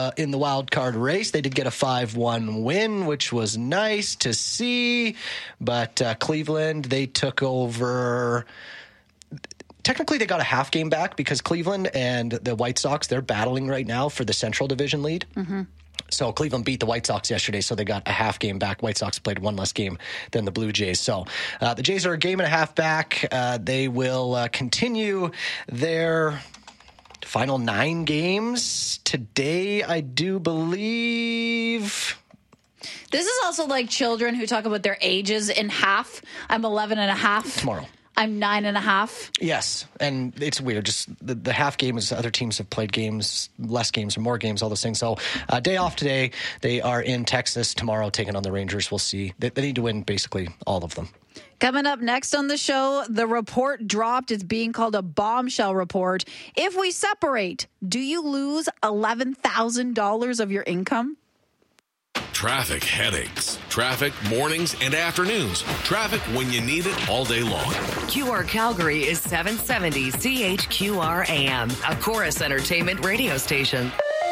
in the wild card race. They did get a 5-1 win, which was nice to see. But Cleveland, they took over. Technically, they got a half game back because Cleveland and the White Sox, they're battling right now for the Central Division lead. Mm-hmm. So Cleveland beat the White Sox yesterday, so they got a half game back. White Sox played one less game than the Blue Jays. So the Jays are a game and a half back. They will continue their final 9 games today, I do believe. This is also like children who talk about their ages in half. I'm 11 and a half. Tomorrow. I'm 9 and a half. Yes, and it's weird. Just the half game is other teams have played games, less games, or more games, all those things. So day off today. They are in Texas tomorrow taking on the Rangers. We'll see. They need to win basically all of them. Coming up next on the show, the report dropped. It's being called a bombshell report. If we separate, do you lose $11,000 of your income? Traffic headaches. Traffic mornings and afternoons. Traffic when you need it all day long. QR Calgary is 770 CHQR AM, a Chorus Entertainment radio station.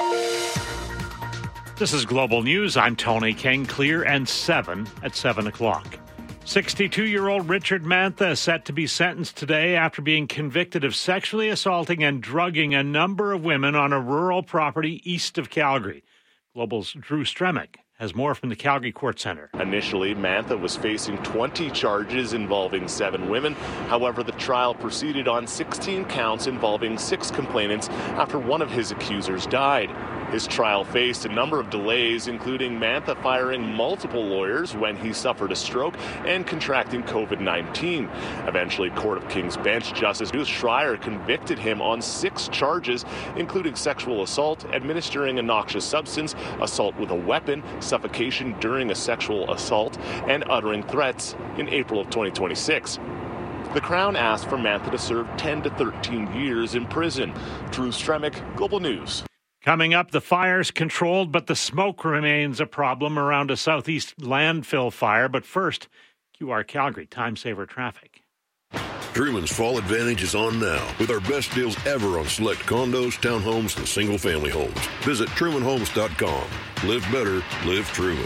This is Global News. I'm Tony King. Clear and 7 at 7 o'clock. 62-year-old Richard Mantha is set to be sentenced today after being convicted of sexually assaulting and drugging a number of women on a rural property east of Calgary. Global's Drew Stremick has more from the Calgary Court Centre. Initially, Mantha was facing 20 charges involving 7 women. However, the trial proceeded on 16 counts involving 6 complainants after one of his accusers died. His trial faced a number of delays, including Mantha firing multiple lawyers when he suffered a stroke and contracting COVID-19. Eventually, Court of King's Bench Justice Ruth Schreier convicted him on 6 charges, including sexual assault, administering a noxious substance, assault with a weapon, suffocation during a sexual assault, and uttering threats in April of 2026. The Crown asked for Mantha to serve 10 to 13 years in prison. Drew Stremick, Global News. Coming up, the fire's controlled, but the smoke remains a problem around a southeast landfill fire. But first, QR Calgary Time Saver Traffic. Truman's Fall Advantage is on now with our best deals ever on select condos, townhomes, and single-family homes. Visit TrumanHomes.com. Live better, live Truman.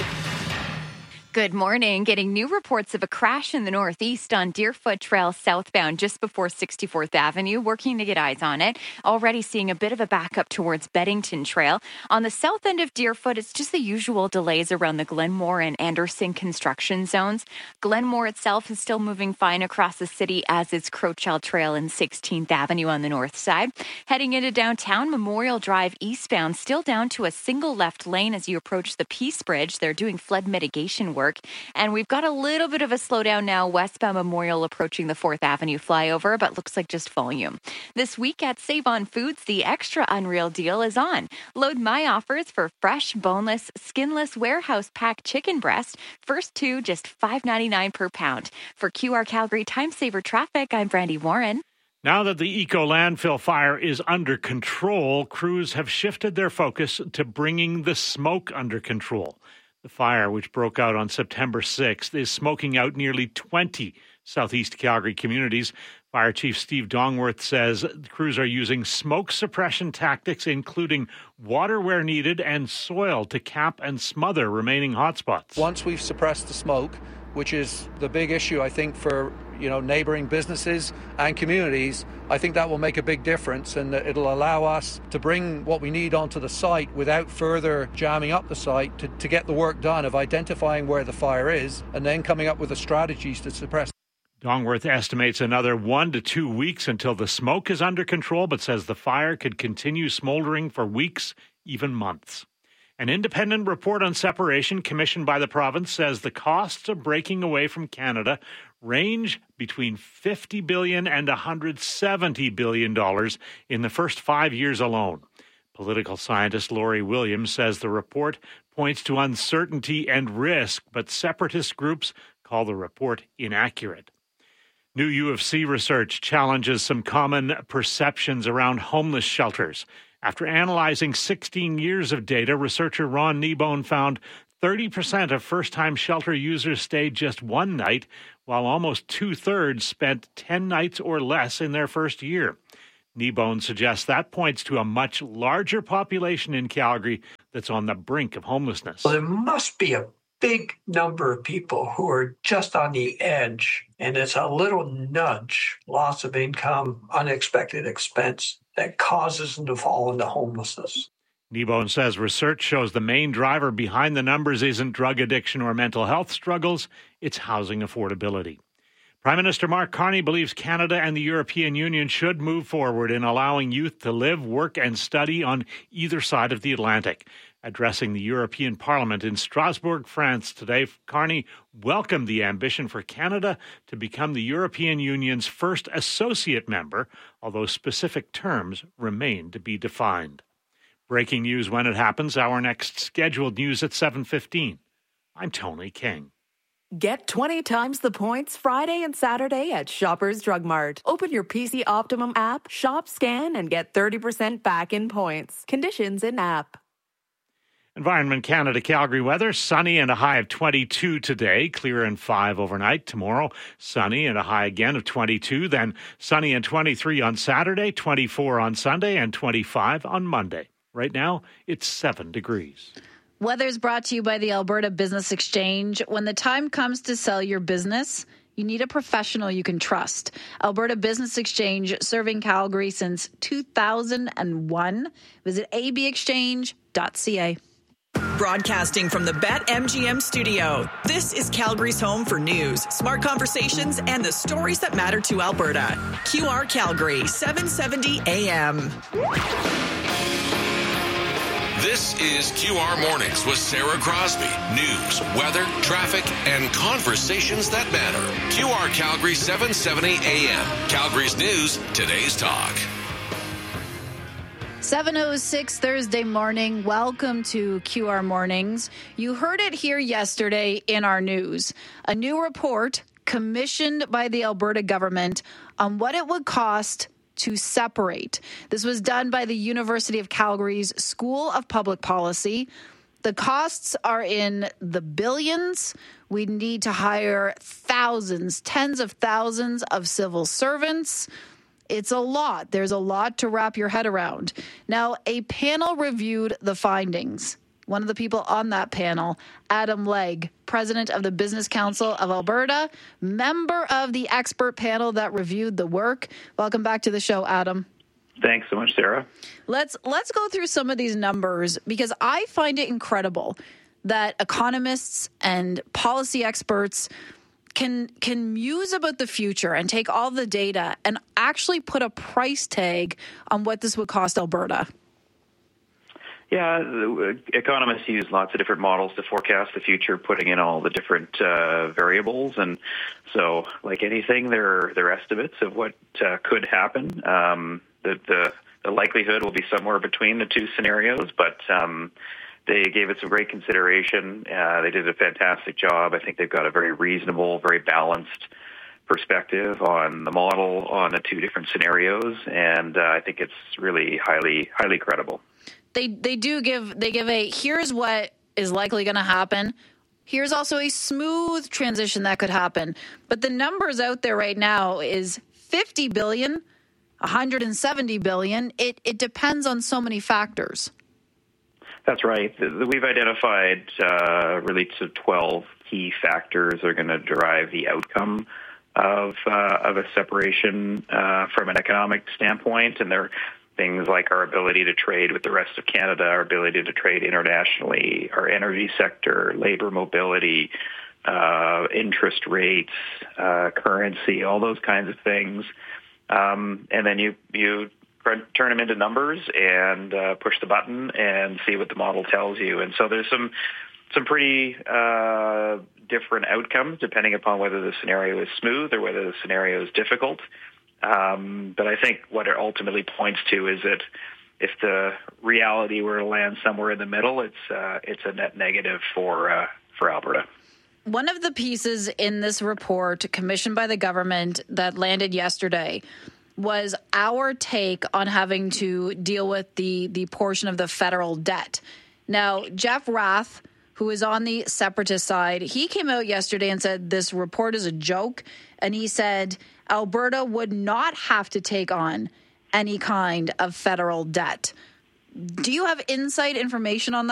Good morning. Getting new reports of a crash in the northeast on Deerfoot Trail southbound just before 64th Avenue. Working to get eyes on it. Already seeing a bit of a backup towards Beddington Trail. On the south end of Deerfoot, it's just the usual delays around the Glenmore and Anderson construction zones. Glenmore itself is still moving fine across the city, as is Crowchild Trail and 16th Avenue on the north side. Heading into downtown, Memorial Drive eastbound, still down to a single left lane as you approach the Peace Bridge. They're doing flood mitigation work. And we've got a little bit of a slowdown now westbound Memorial approaching the 4th Avenue flyover, but looks like just volume. This week at Save On Foods, the extra unreal deal is on. Load my offers for fresh, boneless, skinless warehouse pack chicken breast. First 2 just $5.99 per pound. For QR Calgary Time Saver Traffic, I'm Brandy Warren. Now that the Eco Landfill fire is under control, crews have shifted their focus to bringing the smoke under control. The fire, which broke out on September 6th, is smoking out nearly 20 southeast Calgary communities. Fire Chief Steve Dongworth says crews are using smoke suppression tactics, including water where needed and soil to cap and smother remaining hotspots. Once we've suppressed the smoke, which is the big issue, I think, for neighboring businesses and communities, I think that will make a big difference, and it'll allow us to bring what we need onto the site without further jamming up the site to get the work done of identifying where the fire is and then coming up with the strategies to suppress. Dongworth estimates another 1 to 2 weeks until the smoke is under control, but says the fire could continue smoldering for weeks, even months. An independent report on separation commissioned by the province says the costs of breaking away from Canada range between $50 billion and $170 billion in the first 5 years alone. Political scientist Laurie Williams says the report points to uncertainty and risk, but separatist groups call the report inaccurate. New U of C research challenges some common perceptions around homeless shelters. After analyzing 16 years of data, researcher Ron Kneebone found 30% of first-time shelter users stayed just one night, while almost two-thirds spent 10 nights or less in their first year. Kneebone suggests that points to a much larger population in Calgary that's on the brink of homelessness. Well, there must be a big number of people who are just on the edge, and it's a little nudge, loss of income, unexpected expense, that causes them to fall into homelessness. Kneebone says research shows the main driver behind the numbers isn't drug addiction or mental health struggles, it's housing affordability. Prime Minister Mark Carney believes Canada and the European Union should move forward in allowing youth to live, work and study on either side of the Atlantic. Addressing the European Parliament in Strasbourg, France today, Carney welcomed the ambition for Canada to become the European Union's first associate member, although specific terms remain to be defined. Breaking news when it happens, our next scheduled news at 7:15. I'm Tony King. Get 20 times the points Friday and Saturday at Shoppers Drug Mart. Open your PC Optimum app, shop, scan, and get 30% back in points. Conditions in app. Environment Canada Calgary weather, sunny and a high of 22 today, clear and 5 overnight. Tomorrow, sunny and a high again of 22, then sunny and 23 on Saturday, 24 on Sunday, and 25 on Monday. Right now, it's 7 degrees. Weather's brought to you by the Alberta Business Exchange. When the time comes to sell your business, you need a professional you can trust. Alberta Business Exchange, serving Calgary since 2001. Visit abexchange.ca. Broadcasting from the BetMGM studio, this is Calgary's home for news, smart conversations, and the stories that matter to Alberta. QR Calgary, 770 AM. This is QR Mornings with Sarah Crosby. News, weather, traffic, and conversations that matter. QR Calgary, 770 AM. Calgary's news, today's talk. 7:06 Thursday morning. Welcome to QR Mornings. You heard it here yesterday in our news. A new report commissioned by the Alberta government on what it would cost to separate. This was done by the University of Calgary's School of Public Policy. The costs are in the billions. We need to hire thousands, tens of thousands of civil servants. It's a lot. There's a lot to wrap your head around. Now, a panel reviewed the findings. One of the people on that panel, Adam Legge, president of the Business Council of Alberta, member of the expert panel that reviewed the work. Welcome back to the show, Adam. Thanks so much, Sarah. Let's go through some of these numbers because I find it incredible that economists and policy experts can muse about the future and take all the data and actually put a price tag on what this would cost Alberta. Yeah, economists use lots of different models to forecast the future, putting in all the different variables. And so, like anything, they're estimates of what could happen. The likelihood will be somewhere between the two scenarios, but they gave it some great consideration. They did a fantastic job. I think they've got a very reasonable, very balanced perspective on the model, on the two different scenarios, and I think it's really highly credible. They give a here's what is likely going to happen. Here's also a smooth transition that could happen. But the numbers out there right now is 50 billion, 170 billion. It depends on so many factors. That's right. We've identified really 12 key factors that are going to drive the outcome of a separation from an economic standpoint, and they're things like our ability to trade with the rest of Canada, our ability to trade internationally, our energy sector, labor mobility, interest rates, currency, all those kinds of things. And then you turn them into numbers and push the button and see what the model tells you. And so there's some pretty different outcomes depending upon whether the scenario is smooth or whether the scenario is difficult. But I think what it ultimately points to is that if the reality were to land somewhere in the middle, it's a net negative for Alberta. One of the pieces in this report commissioned by the government that landed yesterday was our take on having to deal with the portion of the federal debt. Now, Jeff Rath, who is on the separatist side, he came out yesterday and said this report is a joke. And he said Alberta would not have to take on any kind of federal debt. Do you have inside information on that?